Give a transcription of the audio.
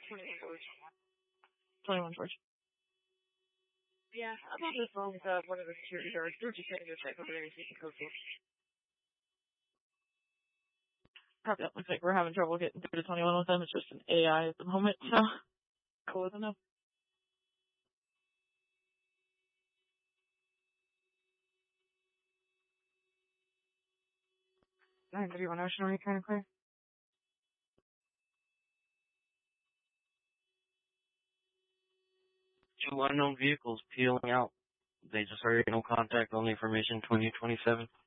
21 George. 21 George. Yeah, I'm on the phone with one of the security guards. They're just going to go check over there and see the code book. Probably don't look like we're having trouble getting through to 21 with them. It's just an AI at the moment, so cool enough. Alright, 31 Ocean, are you kind of clear? 2 unknown vehicles peeling out. They just heard no contact, only information 2027.